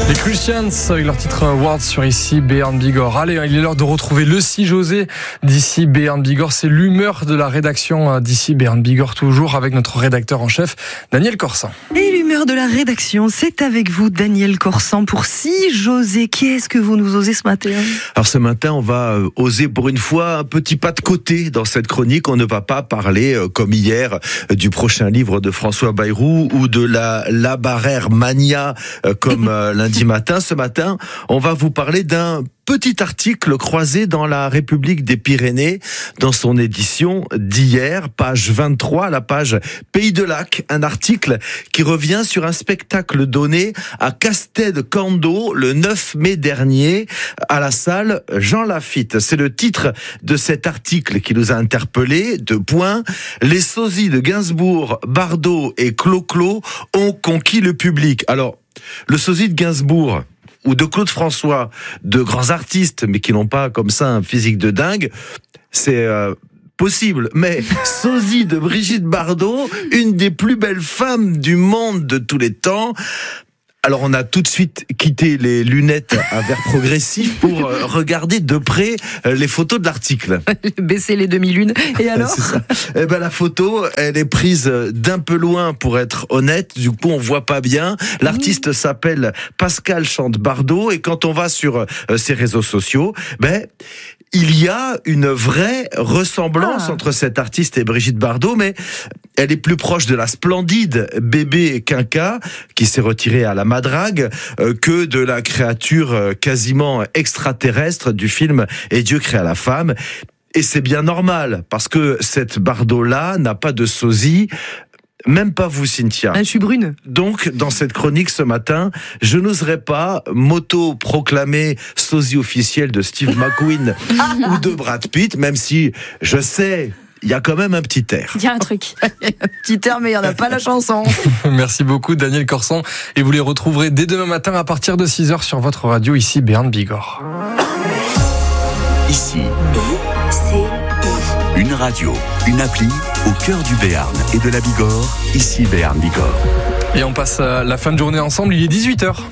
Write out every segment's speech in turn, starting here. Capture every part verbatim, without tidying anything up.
Les Christians avec leur titre Words sur Ici Béarn Bigorre. Allez, il est l'heure de retrouver le six José d'Ici Béarn Bigorre. C'est l'humeur de la rédaction d'Ici Béarn Bigorre, toujours avec notre rédacteur en chef, Daniel Corsan. Et l'humeur de la rédaction, c'est avec vous, Daniel Corsan, pour six José. Qui est-ce que vous nous osez ce matin ? Alors ce matin, on va oser pour une fois un petit pas de côté dans cette chronique. On ne va pas parler, comme hier, du prochain livre de François Bayrou ou de la Labarère Mania, comme lundi matin. Ce matin, on va vous parler d'un petit article croisé dans la République des Pyrénées, dans son édition d'hier, page vingt-trois, la page Pays de Lac, un article qui revient sur un spectacle donné à Castel-Cando le neuf mai dernier, à la salle Jean Lafitte. C'est le titre de cet article qui nous a interpellés. Deux points. Les sosies de Gainsbourg, Bardot et Clo-Clo ont conquis le public. Alors, le sosie de Gainsbourg ou de Claude François, de grands artistes, mais qui n'ont pas comme ça un physique de dingue, c'est euh, possible. Mais sosie de Brigitte Bardot, une des plus belles femmes du monde de tous les temps. Alors on a tout de suite quitté les lunettes à verre progressif pour regarder de près les photos de l'article. Baisser les demi-lunes. Et alors ? C'est ça. Eh ben la photo, elle est prise d'un peu loin pour être honnête. Du coup, on voit pas bien. L'artiste mmh. s'appelle Pascal Chante Bardot et quand on va sur ses réseaux sociaux, ben il y a une vraie ressemblance ah. entre cet artiste et Brigitte Bardot, mais elle est plus proche de la splendide Bébé Quinca, qui s'est retirée à la madrague, euh, que de la créature euh, quasiment extraterrestre du film Et Dieu créa la femme. Et c'est bien normal, parce que cette Bardot-là n'a pas de sosie. Même pas vous, Cynthia. Ah, je suis brune. Donc, dans cette chronique ce matin, je n'oserais pas m'auto-proclamer sosie officiel de Steve McQueen ou de Brad Pitt, même si je sais, il y a quand même un petit air. Il y a un truc. Il y a un petit air, mais il n'y en a pas la chanson. Merci beaucoup, Daniel Corsan. Et vous les retrouverez dès demain matin à partir de six heures sur votre radio, ici Béarn Bigorre. Ici, c'est une radio, une appli au cœur du Béarn et de la Bigorre, ici Béarn Bigorre. Et on passe à la fin de journée ensemble, il est dix-huit heures.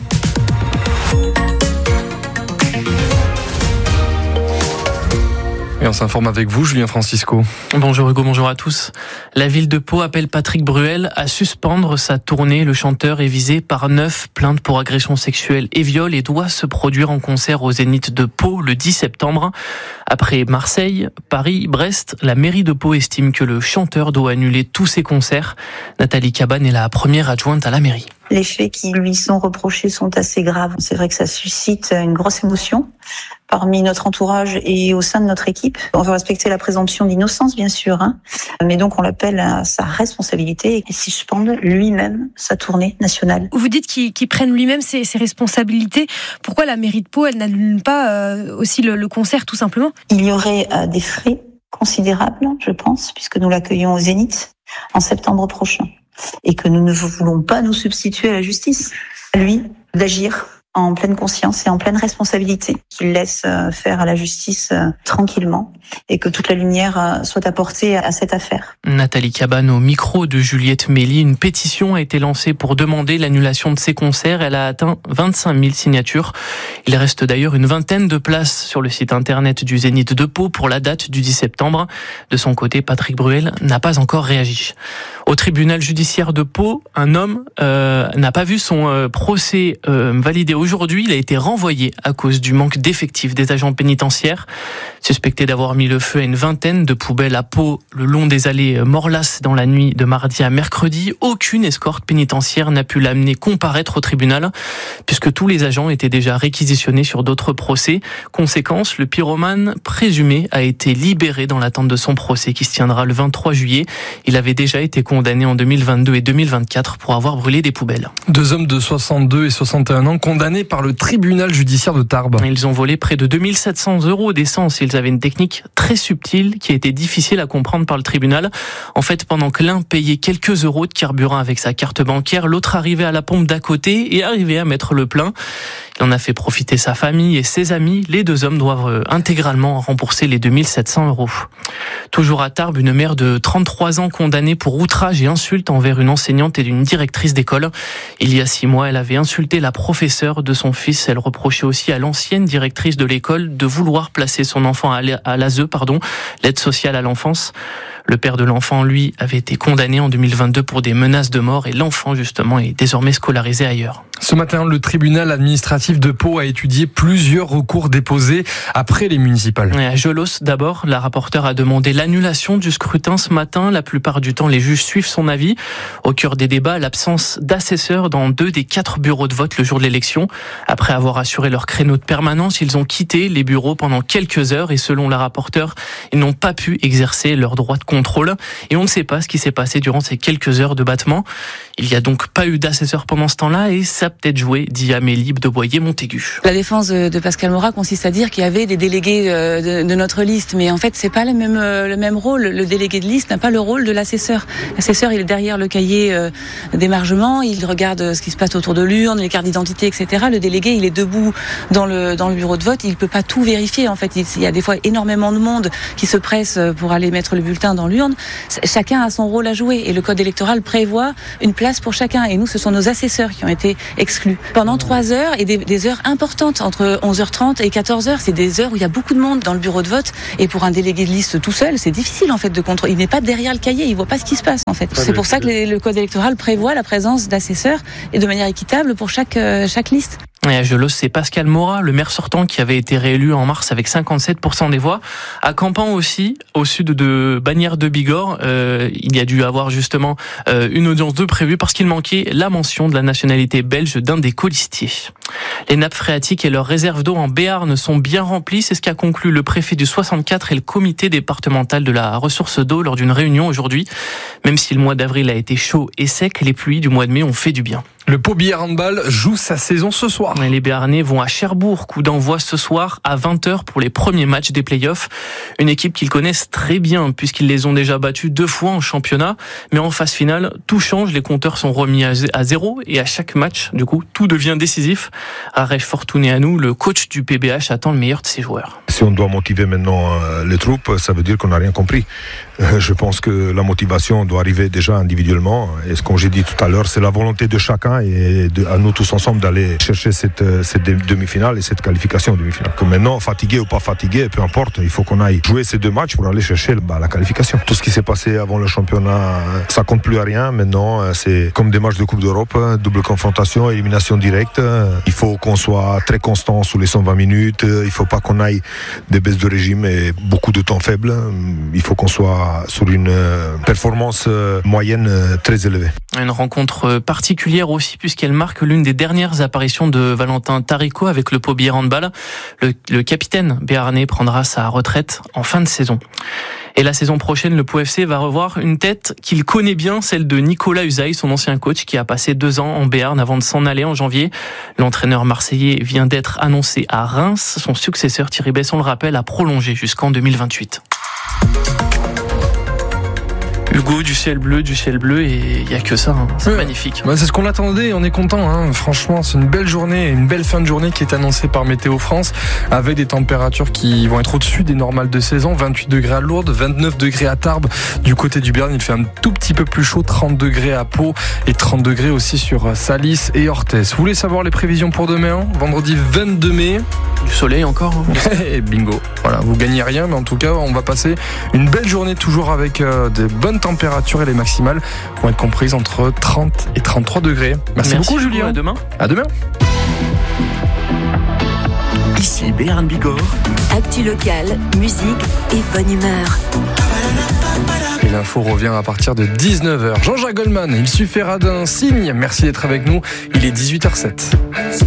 Et on s'informe avec vous, Julien Francisco. Bonjour Hugo, bonjour à tous. La ville de Pau appelle Patrick Bruel à suspendre sa tournée. Le chanteur est visé par neuf plaintes pour agression sexuelle et viol et doit se produire en concert au Zénith de Pau le dix septembre. Après Marseille, Paris, Brest, la mairie de Pau estime que le chanteur doit annuler tous ses concerts. Nathalie Cabane est la première adjointe à la mairie. Les faits qui lui sont reprochés sont assez graves. C'est vrai que ça suscite une grosse émotion parmi notre entourage et au sein de notre équipe. On veut respecter la présomption d'innocence, bien sûr, hein. Mais donc on l'appelle à sa responsabilité et suspendre lui-même sa tournée nationale. Vous dites qu'il, qu'il prenne lui-même ses, ses responsabilités. Pourquoi la mairie de Pau, elle n'annule pas euh, aussi le, le concert, tout simplement ? Il y aurait euh, des frais considérables, je pense, puisque nous l'accueillons au Zénith en septembre prochain. Et que nous ne voulons pas nous substituer à la justice. À lui d'agir en pleine conscience et en pleine responsabilité, qu'il laisse faire à la justice tranquillement et que toute la lumière soit apportée à cette affaire. Nathalie Cabane au micro de Juliette Mély. Une pétition a été lancée pour demander l'annulation de ses concerts. Elle a atteint vingt-cinq mille signatures. Il reste d'ailleurs une vingtaine de places sur le site internet du Zénith de Pau pour la date du dix septembre. De son côté, Patrick Bruel n'a pas encore réagi. Au tribunal judiciaire de Pau, un homme euh, n'a pas vu son euh, procès euh, validé aujourd'hui. Il a été renvoyé à cause du manque d'effectifs des agents pénitentiaires. Suspecté d'avoir mis le feu à une vingtaine de poubelles à Pau le long des allées Morlas dans la nuit de mardi à mercredi, aucune escorte pénitentiaire n'a pu l'amener comparaître au tribunal puisque tous les agents étaient déjà réquisitionnés sur d'autres procès. Conséquence, le pyromane présumé a été libéré dans l'attente de son procès qui se tiendra le vingt-trois juillet. Il avait déjà été condamné en deux mille vingt-deux et deux mille vingt-quatre pour avoir brûlé des poubelles. Deux hommes de soixante-deux et soixante et un ans condamnés par le tribunal judiciaire de Tarbes. Ils ont volé près de deux mille sept cents euros d'essence. Ils avaient une technique très subtile qui a été difficile à comprendre par le tribunal. En fait, pendant que l'un payait quelques euros de carburant avec sa carte bancaire, l'autre arrivait à la pompe d'à côté et arrivait à mettre le plein. Il en a fait profiter sa famille et ses amis. Les deux hommes doivent intégralement rembourser les deux mille sept cents euros. Toujours à Tarbes, une mère de trente-trois ans condamnée pour outrage et insulte envers une enseignante et une directrice d'école. Il y a six mois, elle avait insulté la professeure de son fils. Elle reprochait aussi à l'ancienne directrice de l'école de vouloir placer son enfant à l'A S E, pardon, l'aide sociale à l'enfance. Le père de l'enfant, lui, avait été condamné en deux mille vingt-deux pour des menaces de mort et l'enfant, justement, est désormais scolarisé ailleurs. Ce matin, le tribunal administratif de Pau a étudié plusieurs recours déposés après les municipales. Et à Gelos, d'abord, la rapporteure a demandé l'annulation du scrutin ce matin. La plupart du temps, les juges suivent son avis. Au cœur des débats, l'absence d'assesseurs dans deux des quatre bureaux de vote le jour de l'élection. Après avoir assuré leur créneau de permanence, ils ont quitté les bureaux pendant quelques heures et selon la rapporteure, ils n'ont pas pu exercer leur droit de contrôle. Et on ne sait pas ce qui s'est passé durant ces quelques heures de battement. Il n'y a donc pas eu d'assesseur pendant ce temps-là et ça a peut-être joué, dit Amélie de Boyer-Montaigu. La défense de Pascal Morat consiste à dire qu'il y avait des délégués de, de notre liste, mais en fait c'est pas le même, le même rôle. Le délégué de liste n'a pas le rôle de l'assesseur. L'assesseur, il est derrière le cahier d'émargement, il regarde ce qui se passe autour de l'urne, les cartes d'identité, et cetera. Le délégué, il est debout dans le, dans le bureau de vote, il peut pas tout vérifier. En fait, il y a des fois énormément de monde qui se presse pour aller mettre le bulletin dans l'urne. Chacun a son rôle à jouer et le code électoral prévoit une place pour chacun. Et nous, ce sont nos assesseurs qui ont été exclus pendant trois heures et des, des heures importantes entre onze heures trente et quatorze heures. C'est des heures où il y a beaucoup de monde dans le bureau de vote et pour un délégué de liste tout seul, c'est difficile en fait de contrôler. Il n'est pas derrière le cahier, il voit pas ce qui se passe en fait. C'est pour ça que les, le code électoral prévoit la présence d'assesseurs et de manière équitable pour chaque euh, chaque liste. Et à Gelos, c'est Pascal Morat, le maire sortant, qui avait été réélu en mars avec cinquante-sept pour cent des voix. À Campan aussi, au sud de Bagnères de Bigorre, euh, il y a dû avoir justement euh, une audience de prévue parce qu'il manquait la mention de la nationalité belge d'un des colistiers. Les nappes phréatiques et leurs réserves d'eau en Béarn sont bien remplies. C'est ce qu'a conclu le préfet du soixante-quatre et le comité départemental de la ressource d'eau lors d'une réunion aujourd'hui. Même si le mois d'avril a été chaud et sec, les pluies du mois de mai ont fait du bien. Le Pau Billard Handball joue sa saison ce soir. Les Béarnais vont à Cherbourg, coup d'envoi ce soir à vingt heures pour les premiers matchs des playoffs. Une équipe qu'ils connaissent très bien puisqu'ils les ont déjà battus deux fois en championnat. Mais en phase finale, tout change, les compteurs sont remis à zéro et à chaque match, du coup, tout devient décisif. Arèche Fortuneanu, le coach du P B H, attend le meilleur de ses joueurs. Si on doit motiver maintenant les troupes, ça veut dire qu'on n'a rien compris. Je pense que la motivation doit arriver déjà individuellement. Et ce que j'ai dit tout à l'heure, c'est la volonté de chacun et de, à nous tous ensemble d'aller chercher cette, cette demi-finale et cette qualification demi-finale. Que maintenant, fatigué ou pas fatigué, peu importe, il faut qu'on aille jouer ces deux matchs pour aller chercher bah, la qualification. Tout ce qui s'est passé avant le championnat, ça compte plus à rien. Maintenant, c'est comme des matchs de Coupe d'Europe, double confrontation, élimination directe. Il faut qu'on soit très constant sous les cent vingt minutes. Il ne faut pas qu'on aille des baisses de régime et beaucoup de temps faible. Il faut qu'on soit sur une performance moyenne très élevée. Une rencontre particulière aussi puisqu'elle marque l'une des dernières apparitions de Valentin Tarico avec le Pau Billard Handball. Le, le capitaine béarnais prendra sa retraite en fin de saison. Et la saison prochaine, le Pau F C va revoir une tête qu'il connaît bien, celle de Nicolas Usaï, son ancien coach, qui a passé deux ans en Béarn avant de s'en aller en janvier. L'entraîneur marseillais vient d'être annoncé à Reims. Son successeur, Thierry Bess, on le rappelle, a prolongé jusqu'en deux mille vingt-huit. Hugo, du ciel bleu, du ciel bleu, et il n'y a que ça, hein. C'est ouais. magnifique. Bah, c'est ce qu'on attendait, on est content, hein. Franchement, c'est une belle journée, une belle fin de journée qui est annoncée par Météo France, avec des températures qui vont être au-dessus des normales de saison, vingt-huit degrés à Lourdes, vingt-neuf degrés à Tarbes, du côté du Béarn, il fait un tout petit peu plus chaud, trente degrés à Pau, et trente degrés aussi sur Salis et Orthez. Vous voulez savoir les prévisions pour demain, vendredi vingt-deux mai? Du soleil encore, hein. Et bingo, voilà, vous gagnez rien, mais en tout cas, on va passer une belle journée, toujours avec euh, des bonnes températures et les maximales vont être comprises entre trente et trente-trois degrés. Merci, Merci beaucoup Julien. À demain. À demain. Ici Béarn Bigorre. Actu locale, musique et bonne humeur. Et l'info revient à partir de dix-neuf heures. Jean-Jacques Goldman, il suffira d'un signe. Merci d'être avec nous. Il est dix-huit heures zéro sept.